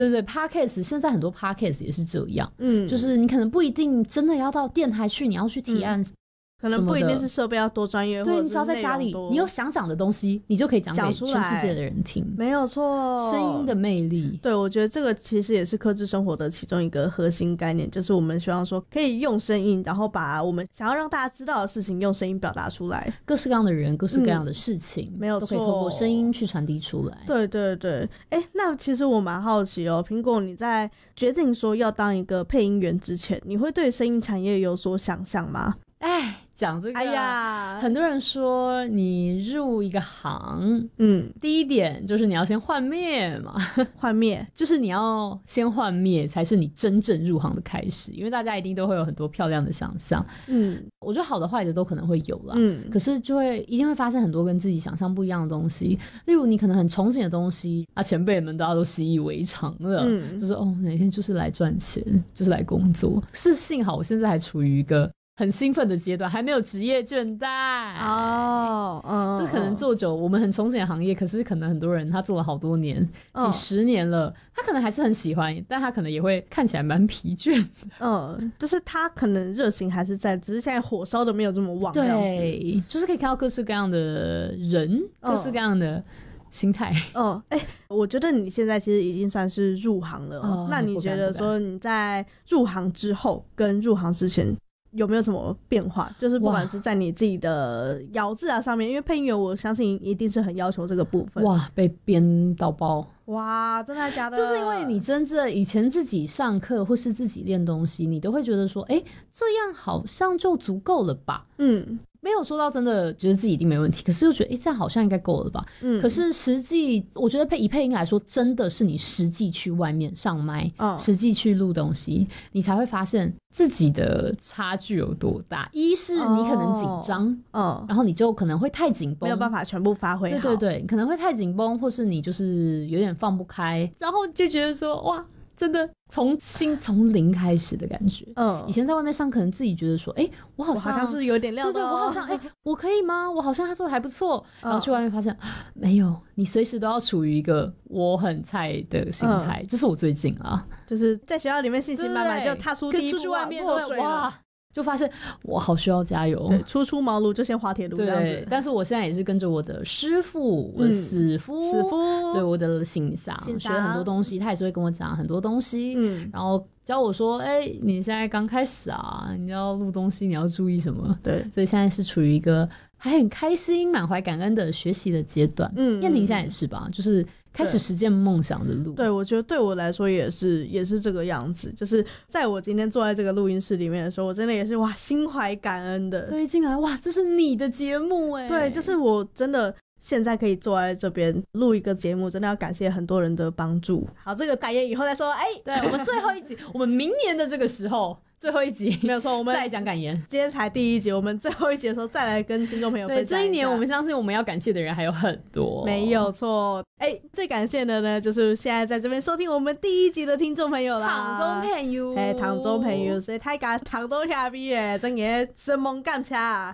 对对 ，Podcast 现在很多 Podcast 也是这样，就是你可能不一定真的要到电台去，你要去提案。 可能不一定是设备要多专业， 对，你只要在家里，你有想讲的东西，你就可以讲给全世界的人听， 没有错。 声音的魅力， 对，我觉得这个其实也是客制生活的其中一个核心概念，就是我们希望说可以用声音，然后把我们想要让大家知道的事情用声音表达出来， 各式各样的人，各式各样的事情， 没有错， 都可以透过声音去传递出来。 对对对，那其实我蛮好奇哦，苹果你在决定说要当一个配音员之前，你会对声音产业有所想象吗？ 讲这个，很多人说你入一个行，第一点就是你要先换灭嘛， 换灭就是你要先换灭才是你真正入行的开始，因为大家一定都会有很多漂亮的想象，我觉得好的坏的都可能会有啦，可是一定会发生很多跟自己想象不一样的东西，例如你可能很憧憬的东西前辈们大家都习以为常了，就是每天就是来赚钱，就是来工作，是幸好我现在还处于一个很兴奋的阶段，还没有职业倦怠就是可能做久，我们很憧憬的行业，可是可能很多人他做了好多年，几十年了，他可能还是很喜欢，但他可能也会看起来蛮疲倦的。 就是他可能热情还是在，只是现在火烧的没有这么旺。 对，就是可以看到各式各样的人，各式各样的心态。 我觉得你现在其实已经算是入行了，那你觉得说你在入行之后跟入行之前有没有什么变化？就是不管是在你自己的咬字上面，因为配音员我相信一定是很要求这个部分。 被编到爆。 真的假的？ 就是因为你真正以前自己上课或是自己练东西，你都会觉得说这样好像就足够了吧，没有说到真的觉得自己一定没问题，可是又觉得这样好像应该够了吧，可是实际我觉得以配音来说，真的是你实际去外面上麦，实际去录东西，你才会发现自己的差距有多大。一是你可能紧张，然后你就可能会太紧绷， 没有办法全部发挥好。 对对对，可能会太紧绷，或是你就是有点放不开，然后就觉得说哇，真的从零开始的感觉。以前在外面上，可能自己觉得说我好像是有点料的， 对对，我好像我可以吗？我好像他做的还不错，然后去外面发现没有，你随时都要处于一个我很菜的心态，这是我最近就是在学校里面信心满满，就踏出第一步，出去外面落水了， 就发现我好需要加油。 对，初出茅庐就先滑铁卢这样子。 但是我现在也是跟着我的师傅，我的死夫，对，我的信赏学很多东西，他也是会跟我讲很多东西，然后教我说你现在刚开始你要录东西你要注意什么。对，所以现在是处于一个还很开心满怀感恩的学习的阶段。燕婷现在也是吧，就是开始实践梦想的路。 对，我觉得对我来说也是这个样子，就是在我今天坐在这个录音室里面的时候，我真的也是心怀感恩的。 对，进来这是你的节目对，就是我真的现在可以坐在这边录一个节目，真的要感谢很多人的帮助。好，这个改言以后再说。 对，我们最后一集我们明年的这个时候最后一集没有错，我们再讲感言。 今天才第一集，我们最后一集的时候再来跟听众朋友分享一下。 对，这一年我们相信我们要感谢的人还有很多， 没有错。最感谢的呢，就是现在在这边收听我们第一集的听众朋友啦， 唐中朋友， 唐中朋友，所以大家唐中下边诶，真嘅生猛干掐，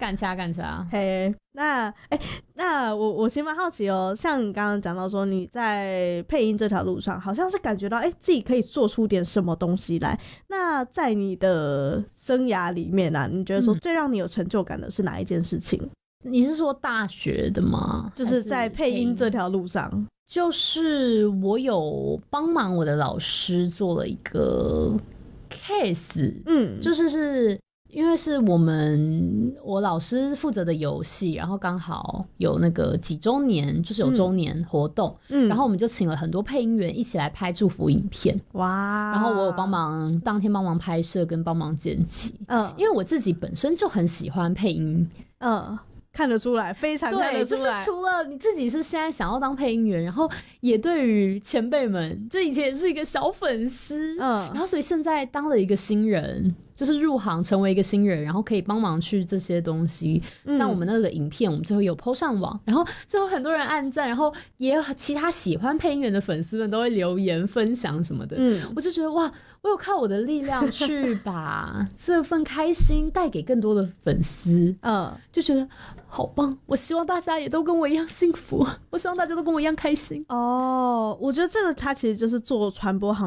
那我其实蛮好奇哦，像你刚刚讲到说你在配音这条路上，好像是感觉到自己可以做出点什么东西来。那在你的生涯里面你觉得说最让你有成就感的是哪一件事情？ 你是说大学的吗？ 就是在配音这条路上， 就是我有帮忙我的老师做了一个 case，就是因为是我老师负责的游戏，然后刚好有那个几周年，就是有周年活动，然后我们就请了很多配音员一起来拍祝福影片。哇！然后我有当天帮忙拍摄跟帮忙剪辑。因为我自己本身就很喜欢配音。 看得出来，非常看得出来。 对，就是除了你自己是现在想要当配音员，然后也对于前辈们，就以前也是一个小粉丝，然后所以现在当了一个新人， 就是入行成为一个新人，然后可以帮忙去这些东西，像我们那个影片，我们最后有 po 上网，然后最后很多人按赞，然后也有其他喜欢配音员的粉丝们都会留言分享什么的，我就觉得哇，我有靠我的力量去把这份开心带给更多的粉丝，就觉得好棒。我希望大家也都跟我一样幸福，我希望大家都跟我一样开心。 我觉得这个它其实就是做传播行